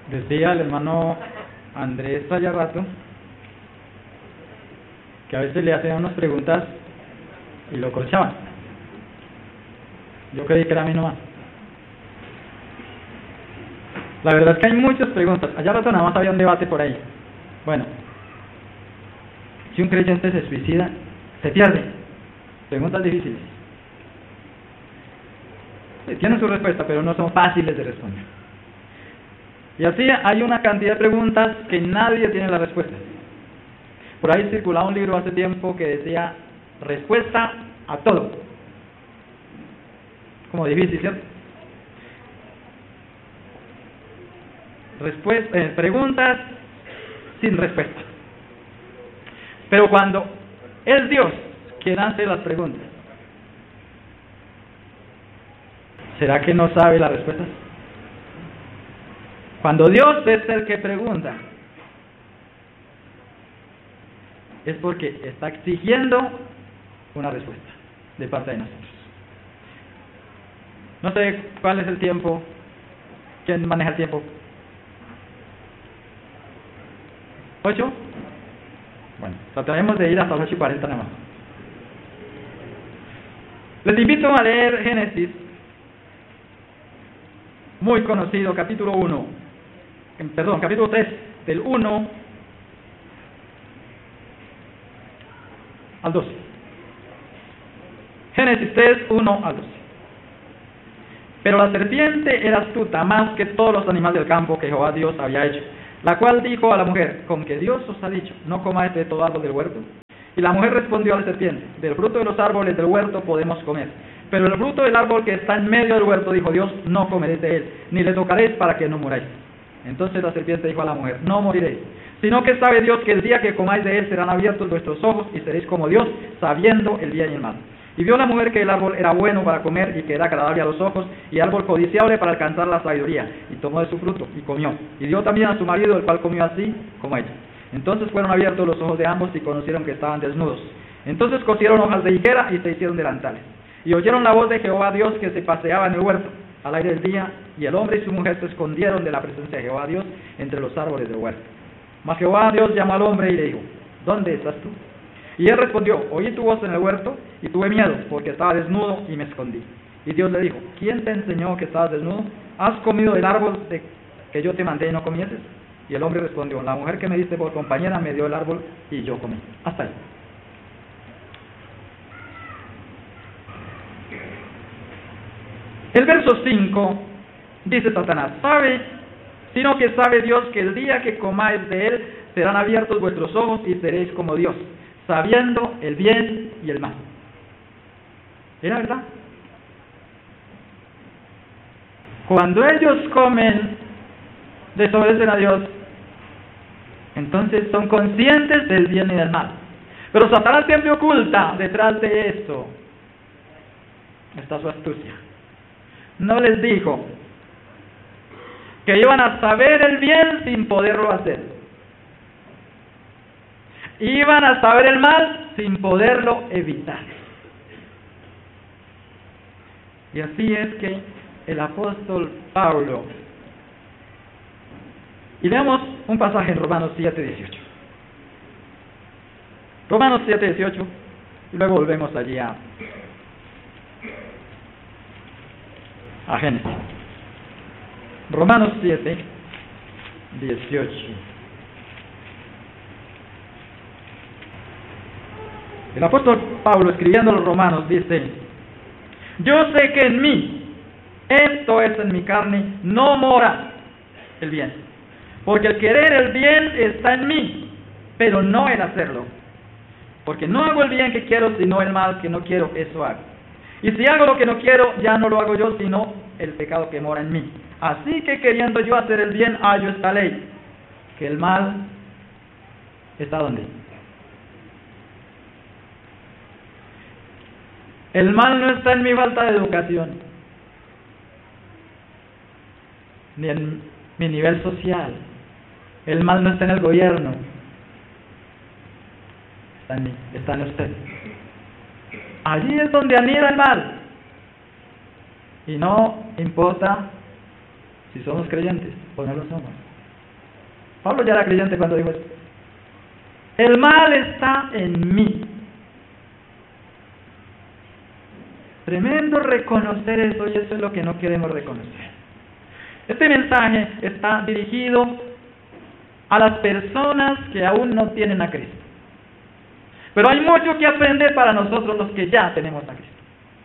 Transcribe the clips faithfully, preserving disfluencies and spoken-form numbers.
Decía el hermano Andrés hace rato que a veces le hacían unas preguntas y lo corchaban. Yo creí que era a mí nomás. La verdad es que hay muchas preguntas. Allá rato nada más había un debate por ahí. Bueno, si un creyente se suicida, se pierde. Preguntas difíciles. Tienen su respuesta, pero no son fáciles de responder. Y así hay una cantidad de preguntas que nadie tiene la respuesta. Por ahí circulaba un libro hace tiempo que decía respuesta a todo. Como difícil, ¿cierto? Respuesta, eh, preguntas sin respuesta. Pero cuando es Dios quien hace las preguntas, ¿será que no sabe las respuestas? Cuando Dios es el que pregunta, es porque está exigiendo una respuesta de parte de nosotros. No sé cuál es el tiempo. ¿Quién maneja el tiempo? ¿Ocho? Bueno, trataremos de ir hasta las ocho y cuarenta nada más. Les invito a leer Génesis, muy conocido, capítulo uno, perdón, capítulo tres, del uno al doce. Génesis tres, uno al doce. Pero la serpiente era astuta más que todos los animales del campo que Jehová Dios había hecho, la cual dijo a la mujer: con que Dios os ha dicho, no comáis de todo árbol del huerto. Y la mujer respondió a la serpiente: del fruto de los árboles del huerto podemos comer, pero el fruto del árbol que está en medio del huerto, dijo Dios, no comeréis de él, ni le tocaréis para que no muráis. Entonces la serpiente dijo a la mujer: no moriréis, sino que sabe Dios que el día que comáis de él serán abiertos vuestros ojos y seréis como Dios, sabiendo el bien y el mal. Y vio la mujer que el árbol era bueno para comer y que era agradable a los ojos, y árbol codiciable para alcanzar la sabiduría, y tomó de su fruto y comió, y dio también a su marido, el cual comió así como ella. Entonces fueron abiertos los ojos de ambos y conocieron que estaban desnudos. Entonces cosieron hojas de higuera y se hicieron delantales. Y oyeron la voz de Jehová Dios que se paseaba en el huerto al aire del día, y el hombre y su mujer se escondieron de la presencia de Jehová Dios entre los árboles del huerto. Mas Jehová Dios llamó al hombre y le dijo: ¿dónde estás tú? Y él respondió: oí tu voz en el huerto y tuve miedo, porque estaba desnudo y me escondí. Y Dios le dijo: ¿quién te enseñó que estabas desnudo? ¿Has comido del árbol de que yo te mandé y no comieses? Y el hombre respondió: la mujer que me diste por compañera me dio el árbol y yo comí. Hasta ahí. El verso cinco dice Satanás: sabe, sino que sabe Dios que el día que comáis de él serán abiertos vuestros ojos y seréis como Dios, sabiendo el bien y el mal. ¿Era verdad? Cuando ellos comen, desobedecen a Dios, entonces son conscientes del bien y del mal. Pero Satanás siempre oculta detrás de esto está su astucia. No les dijo que iban a saber el bien sin poderlo hacer. Iban a saber el mal sin poderlo evitar. Y así es que el apóstol Pablo, y veamos un pasaje en Romanos siete dieciocho. Romanos siete dieciocho, y luego volvemos allí a, a Génesis. Romanos siete dieciocho. El apóstol Pablo, escribiendo a los romanos, dice: yo sé que en mí, esto es en mi carne, no mora el bien, porque el querer el bien está en mí, pero no el hacerlo, porque no hago el bien que quiero, sino el mal que no quiero, eso hago. Y si hago lo que no quiero, ya no lo hago yo, sino el pecado que mora en mí. Así que queriendo yo hacer el bien, hallo esta ley, que el mal está ¿dónde? El mal no está en mi falta de educación, ni en mi nivel social. El mal no está en el gobierno, está en mí, está en usted. Allí es donde anida el mal. Y no importa si somos creyentes o no lo somos. Pablo ya era creyente cuando dijo esto. El mal está en mí. Tremendo reconocer eso, y eso es lo que no queremos reconocer. Este mensaje está dirigido a las personas que aún no tienen a Cristo. Pero hay mucho que aprender para nosotros los que ya tenemos a Cristo.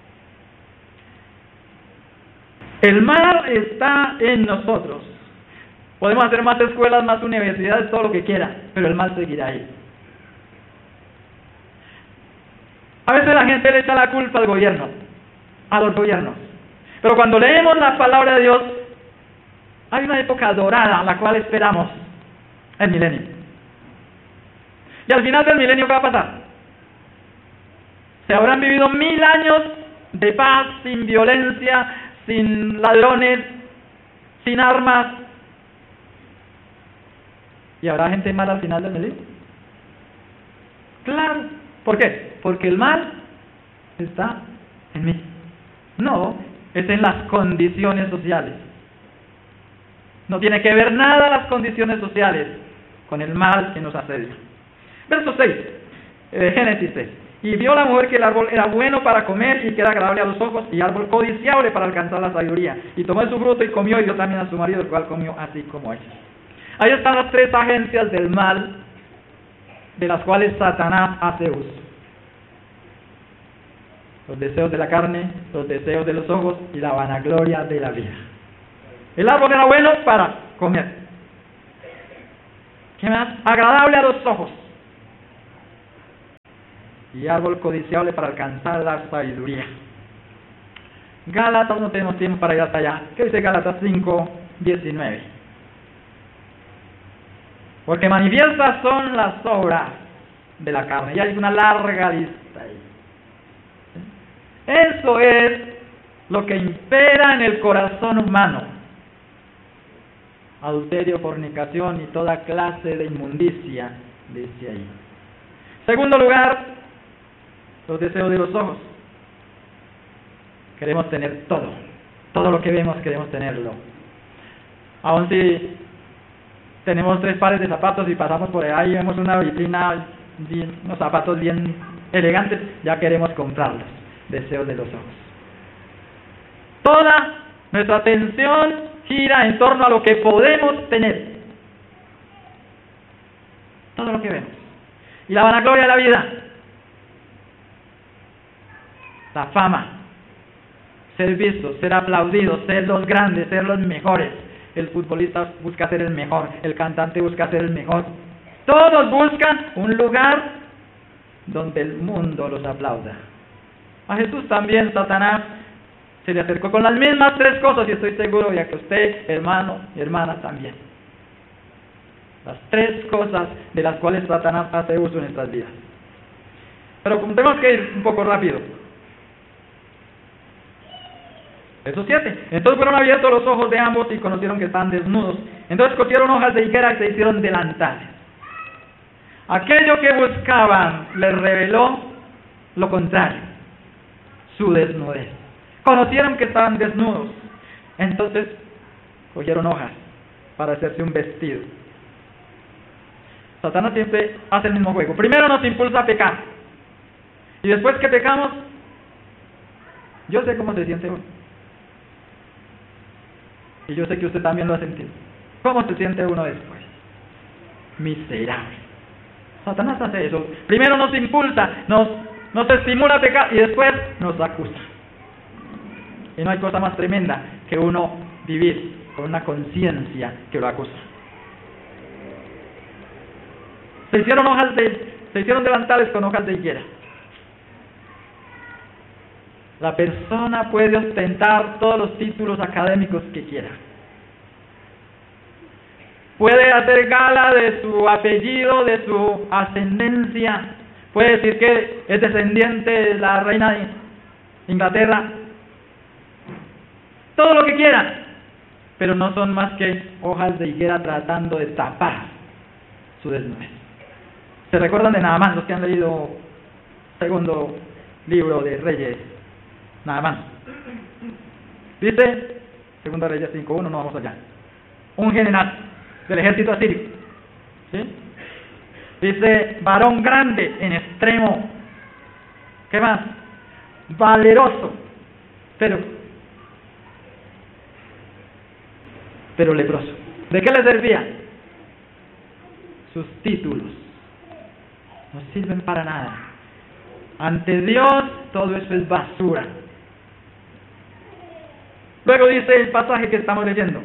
El mal está en nosotros. Podemos hacer más escuelas, más universidades, todo lo que quiera, pero el mal seguirá ahí. A veces la gente le echa la culpa al gobierno, a los gobiernos. Pero cuando leemos la palabra de Dios, hay una época dorada a la cual esperamos, el milenio. Y al final del milenio, ¿qué va a pasar? Se habrán vivido mil años de paz, sin violencia, sin ladrones, sin armas. ¿Y habrá gente mala al final del milenio? Claro. ¿Por qué? Porque el mal está en mí. No, es en las condiciones sociales. No tiene que ver nada las condiciones sociales con el mal que nos asedia. Verso seis, eh, Génesis seis. Y vio la mujer que el árbol era bueno para comer y que era agradable a los ojos, y árbol codiciable para alcanzar la sabiduría. Y tomó de su fruto y comió, y dio también a su marido, el cual comió así como ella. Ahí están las tres agencias del mal de las cuales Satanás hace uso: los deseos de la carne, los deseos de los ojos y la vanagloria de la vida. El árbol era bueno para comer. ¿Qué más? Agradable a los ojos. Y árbol codiciable para alcanzar la sabiduría. Gálatas, no tenemos tiempo para ir hasta allá. ¿Qué dice Gálatas cinco, diecinueve? Porque manifiestas son las obras de la carne. Y hay una larga lista ahí. Eso es lo que impera en el corazón humano: adulterio, fornicación y toda clase de inmundicia, dice ahí. Segundo lugar, los deseos de los ojos. Queremos tener todo. Todo lo que vemos queremos tenerlo. Aun si tenemos tres pares de zapatos y pasamos por ahí y vemos una vitrina, unos zapatos bien elegantes, ya queremos comprarlos. Deseos de los ojos. Toda nuestra atención gira en torno a lo que podemos tener. Todo lo que vemos. Y la vanagloria de la vida. La fama. Ser vistos, ser aplaudidos, ser los grandes, ser los mejores. El futbolista busca ser el mejor. El cantante busca ser el mejor. Todos buscan un lugar donde el mundo los aplauda. A Jesús también Satanás se le acercó con las mismas tres cosas, y estoy seguro ya que usted, hermano y hermana, también. Las tres cosas de las cuales Satanás hace uso en estas vidas. Pero como tenemos que ir un poco rápido. Verso siete. Entonces fueron abiertos los ojos de ambos y conocieron que estaban desnudos. Entonces cosieron hojas de higuera y se hicieron delantales. Aquello que buscaban les reveló lo contrario: su desnudez. Conocieron que estaban desnudos, entonces cogieron hojas para hacerse un vestido. Satanás siempre hace el mismo juego. Primero nos impulsa a pecar, y después que pecamos, yo sé cómo se siente uno, y yo sé que usted también lo ha sentido. ¿Cómo se siente uno después? Miserable. Satanás hace eso. Primero nos impulsa, nos Nos estimula a pecar y después nos acusa. Y no hay cosa más tremenda que uno vivir con una conciencia que lo acusa. Se hicieron hojas de, se hicieron delantales con hojas de higuera. La persona puede ostentar todos los títulos académicos que quiera. Puede hacer gala de su apellido, de su ascendencia. Puede decir que es descendiente de la reina de Inglaterra. Todo lo que quiera. Pero no son más que hojas de higuera tratando de tapar su desnudez. ¿Se recuerdan de Naamán, los que han leído el segundo libro de Reyes? Naamán. Dice, segunda Reyes cinco uno, no vamos allá. Un general del ejército asirio ¿Sí? Dice, varón grande en extremo. ¿Qué más? Valeroso, pero, pero leproso. ¿De qué le servía? Sus títulos no sirven para nada. Ante Dios todo eso es basura. Luego dice el pasaje que estamos leyendo: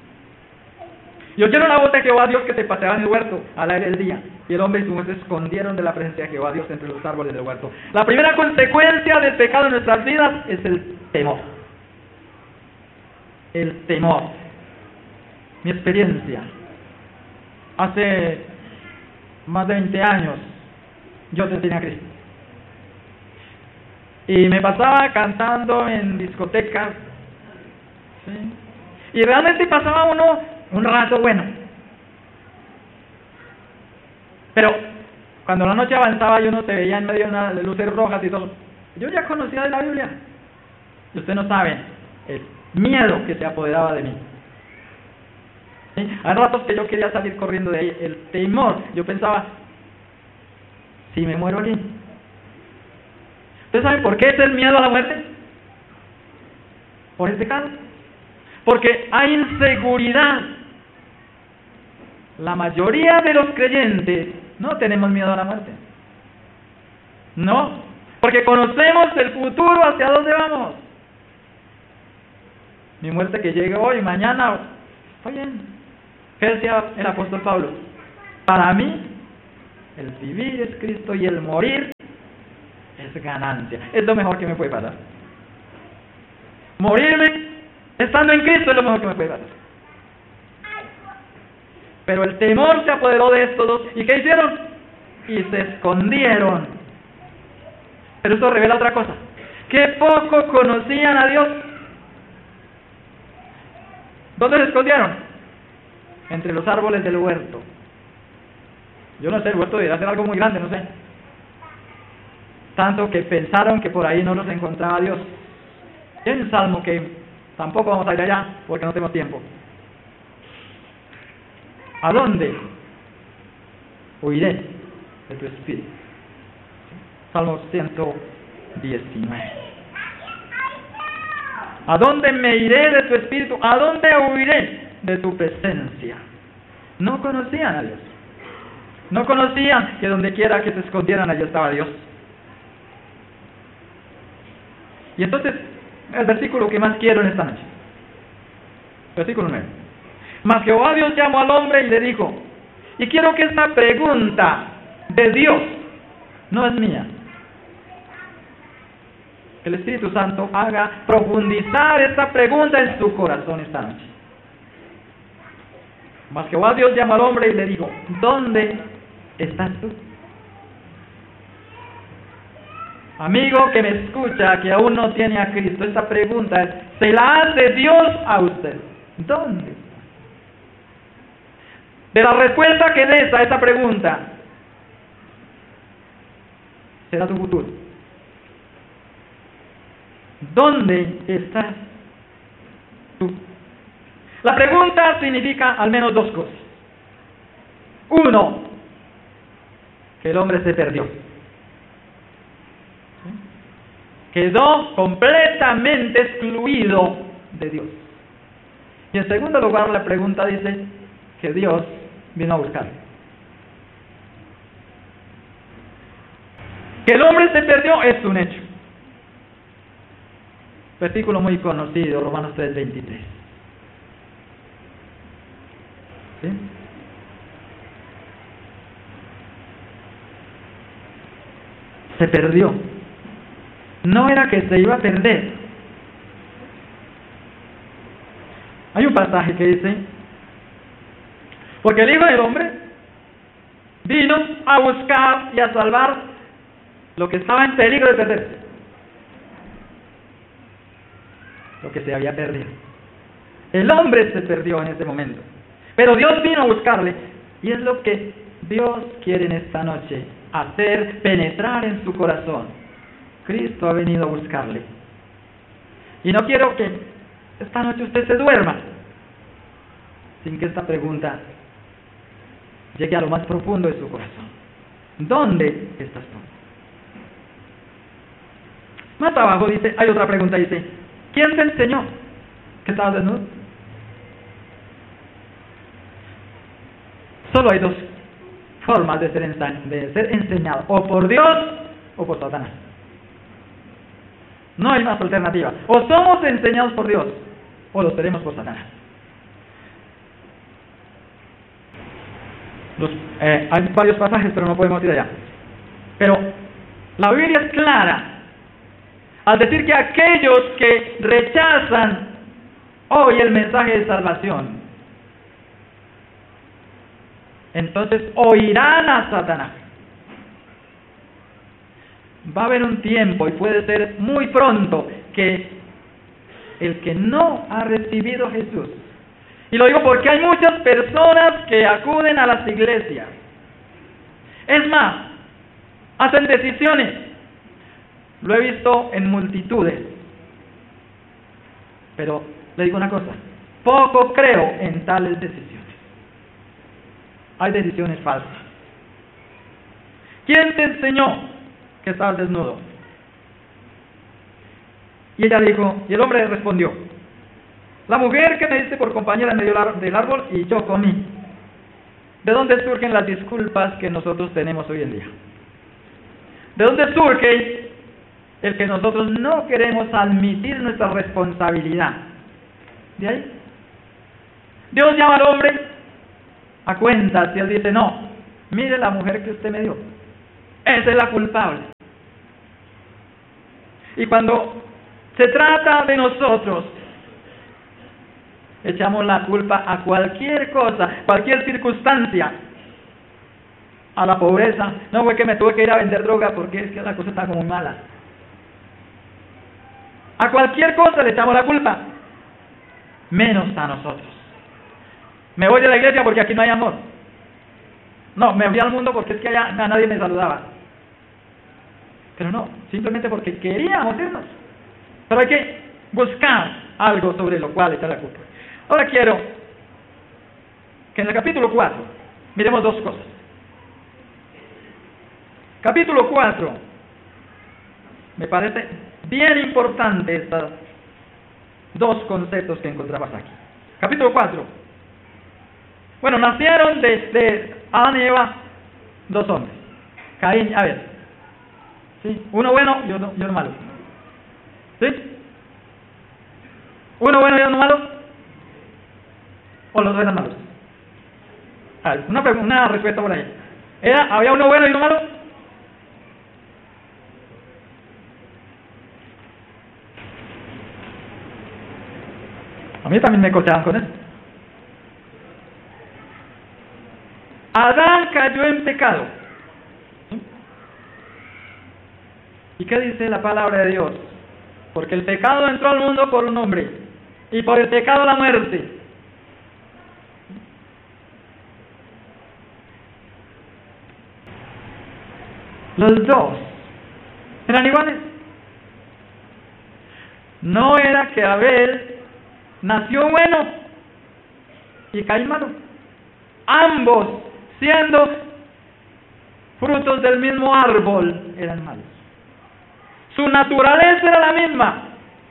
y oyeron la voz de Jehová Dios que se paseaba en el huerto al aire del día, y el hombre y su mujer se escondieron de la presencia de Jehová Dios entre los árboles del huerto. La primera consecuencia del pecado en nuestras vidas es el temor. El temor. Mi experiencia: hace más de veinte años yo tenía a Cristo, y me pasaba cantando en discotecas, ¿sí? Y realmente pasaba uno un rato bueno, pero cuando la noche avanzaba y uno se veía en medio de unas luces rojas y todo, yo ya conocía de la Biblia, y ustedes no saben el miedo que se apoderaba de mí. ¿Sí? Hay ratos que yo quería salir corriendo de ahí, el temor. Yo pensaba, si me muero aquí. ¿Ustedes saben por qué es el miedo a la muerte? Por el pecado. Porque hay inseguridad. La mayoría de los creyentes no tenemos miedo a la muerte. No, porque conocemos el futuro, hacia dónde vamos. Mi muerte que llegue hoy, mañana, está bien. ¿Qué decía el apóstol Pablo? Para mí, el vivir es Cristo y el morir es ganancia. Es lo mejor que me puede pasar. Morirme estando en Cristo es lo mejor que me puede pasar. Pero el temor se apoderó de estos dos. ¿Y qué hicieron? Y se escondieron. Pero esto revela otra cosa: que poco conocían a Dios. ¿Dónde se escondieron? Entre los árboles del huerto. Yo no sé, el huerto debería ser algo muy grande, no sé. Tanto que pensaron que por ahí no los encontraba Dios. Y hay un salmo que tampoco vamos a ir allá porque no tenemos tiempo. ¿A dónde huiré de tu espíritu? Salmo ciento diecinueve. ¿A dónde me iré de tu espíritu? ¿A dónde huiré de tu presencia? No conocían a Dios. No conocían que donde quiera que se escondieran, allí estaba Dios. Y entonces, el versículo que más quiero en esta noche. Versículo nueve. Mas Jehová Dios llamó al hombre y le dijo, y quiero que esta pregunta de Dios, no es mía, el Espíritu Santo haga profundizar esta pregunta en su corazón esta noche. Mas Jehová Dios llamó al hombre y le dijo, ¿dónde estás tú? Amigo que me escucha, que aún no tiene a Cristo, esta pregunta se la hace Dios a usted. ¿Dónde? De la respuesta que des a esta pregunta será tu futuro. ¿Dónde estás tú? La pregunta significa al menos dos cosas. Uno, que el hombre se perdió. ¿Sí? Quedó completamente excluido de Dios. Y en segundo lugar, la pregunta dice que Dios vino a buscar. Que el hombre se perdió es un hecho. Versículo muy conocido, Romanos tres veintitrés. ¿Sí? Se perdió. No era que se iba a perder. Hay un pasaje que dice, porque el Hijo del Hombre vino a buscar y a salvar lo que estaba en peligro de perderse, lo que se había perdido. El hombre se perdió en ese momento, pero Dios vino a buscarle, y es lo que Dios quiere en esta noche, hacer penetrar en su corazón. Cristo ha venido a buscarle, y no quiero que esta noche usted se duerma sin que esta pregunta llegue a lo más profundo de su corazón. ¿Dónde estás tú? Más abajo dice, hay otra pregunta, dice, ¿quién te enseñó que estabas desnudo? Solo hay dos formas de ser, ensa- de ser enseñado, o por Dios o por Satanás. No hay más alternativa. O somos enseñados por Dios, o lo seremos por Satanás. Los, eh, hay varios pasajes, pero no podemos ir allá. Pero la Biblia es clara al decir que aquellos que rechazan hoy el mensaje de salvación, entonces oirán a Satanás. Va a haber un tiempo, y puede ser muy pronto, que el que no ha recibido a Jesús, y lo digo porque hay muchas personas que acuden a las iglesias, es más, hacen decisiones, lo he visto en multitudes, pero le digo una cosa, poco creo en tales decisiones. Hay decisiones falsas. ¿Quién te enseñó que estabas desnudo? Y ella dijo, y el hombre respondió, la mujer que me diste por compañera en medio del árbol y yo comí. ¿De dónde surgen las disculpas que nosotros tenemos hoy en día? ¿De dónde surge el que nosotros no queremos admitir nuestra responsabilidad? ¿De ahí? Dios llama al hombre a cuentas y él dice, no, mire la mujer que usted me dio, esa es la culpable. Y cuando se trata de nosotros, echamos la culpa a cualquier cosa, cualquier circunstancia, a la pobreza. No fue que me tuve que ir a vender droga porque es que la cosa está como mala. A cualquier cosa le echamos la culpa, menos a nosotros. Me voy de la iglesia porque aquí no hay amor. No, me fui al mundo porque es que allá a nadie me saludaba. Pero no, simplemente porque queríamos irnos. Pero hay que buscar algo sobre lo cual está la culpa. Ahora quiero que en el capítulo cuatro miremos dos cosas. Capítulo cuatro, me parece bien importante estos dos conceptos que encontramos aquí. Capítulo cuatro. Bueno, nacieron de, de Adán y Eva dos hombres, Caín y Abel. ¿Sí? Uno bueno y uno, y uno malo. ¿Sí? ¿Uno bueno y uno malo? ¿O los dos eran malos? A ver, una, una respuesta por ahí. ¿Era, ¿Había uno bueno y uno malo? A mí también me cochaban con eso. Adán cayó en pecado. ¿Y qué dice la palabra de Dios? Porque el pecado entró al mundo por un hombre, y por el pecado la muerte. Los dos eran iguales. No era que Abel nació bueno y Caín malo. Ambos, siendo frutos del mismo árbol, eran malos. Su naturaleza era la misma.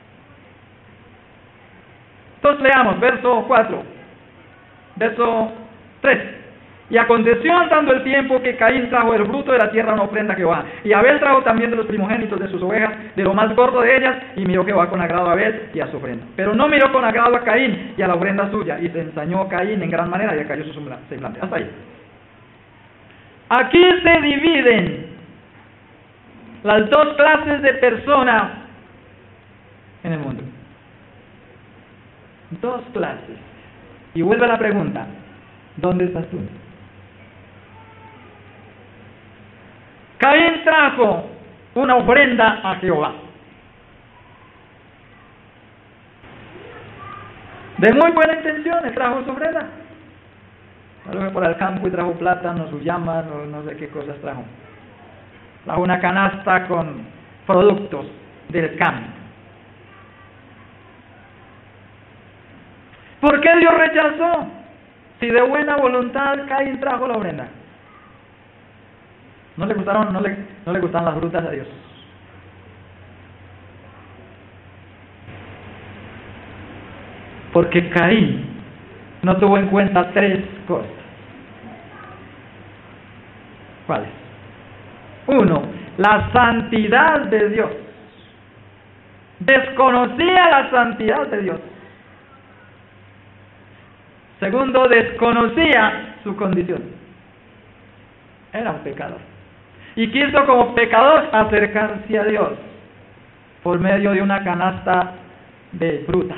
Entonces leamos, verso cuatro, verso tres. Y aconteció andando el tiempo que Caín trajo el fruto de la tierra una ofrenda a Jehová. Y Abel trajo también de los primogénitos de sus ovejas, de lo más gordo de ellas, y miró Jehová con agrado a Abel y a su ofrenda. Pero no miró con agrado a Caín y a la ofrenda suya, y se ensañó Caín en gran manera y cayó su semblante. Hasta ahí. Aquí se dividen las dos clases de personas en el mundo. Dos clases. Y vuelve la pregunta, ¿dónde estás tú? Caín trajo una ofrenda a Jehová. De muy buena intención trajo su ofrenda. Salió por el campo y trajo plátanos, llamas, no, no sé qué cosas trajo. Trajo una canasta con productos del campo. ¿Por qué Dios rechazó Si de buena voluntad Caín trajo la ofrenda. No le gustaron, no le, no le gustaban las frutas a Dios. Porque Caín no tuvo en cuenta tres cosas. ¿Cuáles? Uno, la santidad de Dios. Desconocía la santidad de Dios. Segundo, desconocía su condición. Era un pecador. Y quiso como pecador acercarse a Dios por medio de una canasta de frutas.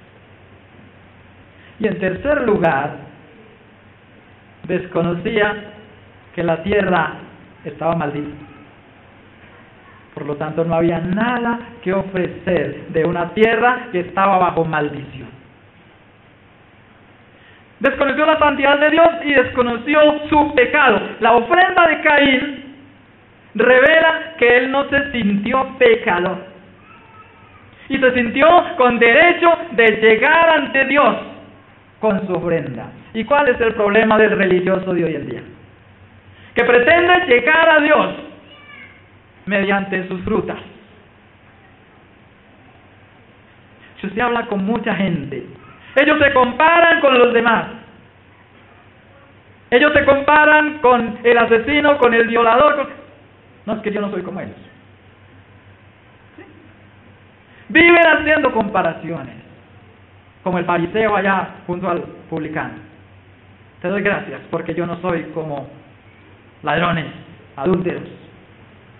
Y en tercer lugar, desconocía que la tierra estaba maldita. Por lo tanto, no había nada que ofrecer de una tierra que estaba bajo maldición. Desconoció la santidad de Dios y desconoció su pecado. La ofrenda de Caín revela que él no se sintió pecador. Y se sintió con derecho de llegar ante Dios con su ofrenda. ¿Y cuál es el problema del religioso de hoy en día? Que pretende llegar a Dios mediante sus frutas. Si usted habla con mucha gente, ellos se comparan con los demás. Ellos se comparan con el asesino, con el violador. Con... No, es que yo no soy como ellos. ¿Sí? Viven haciendo comparaciones, como el fariseo allá junto al publicano. Te doy gracias porque yo no soy como ladrones, adúlteros,